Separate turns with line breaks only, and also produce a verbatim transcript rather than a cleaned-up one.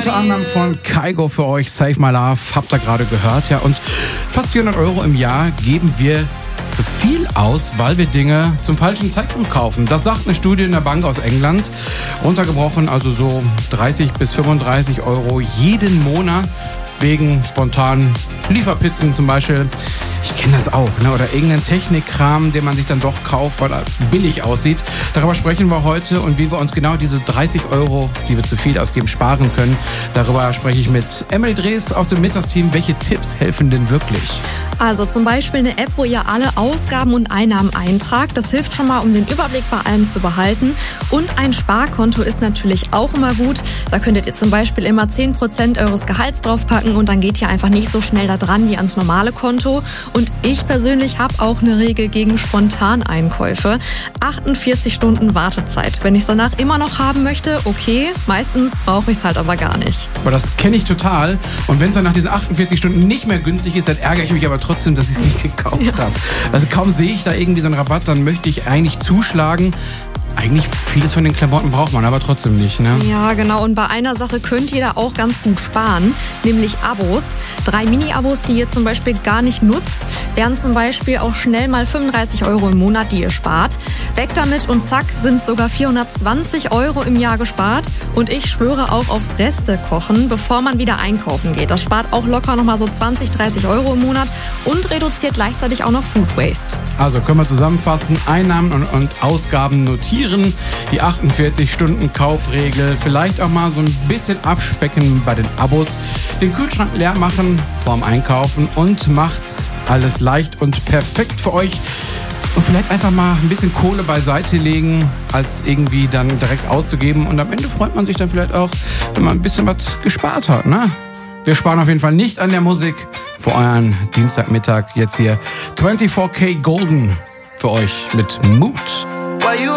Unter anderem von Kygo für euch, Save My Love, habt ihr gerade gehört. Ja, und fast vierhundert Euro im Jahr geben wir zu viel aus, weil wir Dinge zum falschen Zeitpunkt kaufen. Das sagt eine Studie in der Bank aus England. Runtergebrochen, also so dreißig bis fünfunddreißig Euro jeden Monat wegen spontanen Lieferpizzen zum Beispiel. Ich kenne das auch, ne? Oder irgendeinen Technikkram, den man sich dann doch kauft, weil er billig aussieht. Darüber sprechen wir heute und wie wir uns genau diese dreißig Euro, die wir zu viel ausgeben, sparen können. Darüber spreche ich mit Emily Drees aus dem Mittagsteam. Welche Tipps helfen denn wirklich?
Also zum Beispiel eine App, wo ihr alle Ausgaben und Einnahmen eintragt. Das hilft schon mal, um den Überblick bei allem zu behalten. Und ein Sparkonto ist natürlich auch immer gut. Da könntet ihr zum Beispiel immer zehn Prozent eures Gehalts draufpacken und dann geht ihr einfach nicht so schnell da dran wie ans normale Konto. Und ich persönlich habe auch eine Regel gegen Spontaneinkäufe. achtundvierzig Stunden Wartezeit. Wenn ich es danach immer noch haben möchte, okay. Meistens brauche ich es halt aber gar nicht.
Aber das kenne ich total. Und wenn es dann nach diesen achtundvierzig Stunden nicht mehr günstig ist, dann ärgere ich mich aber trotzdem, dass ich es nicht gekauft ja. habe. Also kaum sehe ich da irgendwie so einen Rabatt, dann möchte ich eigentlich zuschlagen. Eigentlich vieles von den Klamotten braucht man, aber trotzdem nicht, ne?
Ja, genau. Und bei einer Sache könnt ihr da auch ganz gut sparen, nämlich Abos. Drei Mini-Abos, die ihr zum Beispiel gar nicht nutzt, wären zum Beispiel auch schnell mal fünfunddreißig Euro im Monat, die ihr spart. Weg damit und zack, sind sogar vierhundertzwanzig Euro im Jahr gespart. Und ich schwöre auch aufs Restekochen, bevor man wieder einkaufen geht. Das spart auch locker nochmal so zwanzig, dreißig Euro im Monat und reduziert gleichzeitig auch noch Food Waste.
Also können wir zusammenfassen, Einnahmen und, und Ausgaben notieren, die achtundvierzig Stunden Kaufregel, vielleicht auch mal so ein bisschen abspecken bei den Abos, den Kühlschrank leer machen vorm Einkaufen und macht's alles leicht und perfekt für euch. Und vielleicht einfach mal ein bisschen Kohle beiseite legen, als irgendwie dann direkt auszugeben. Und am Ende freut man sich dann vielleicht auch, wenn man ein bisschen was gespart hat, ne? Wir sparen auf jeden Fall nicht an der Musik für euren Dienstagmittag. Jetzt hier vierundzwanzig K Golden für euch mit Mut.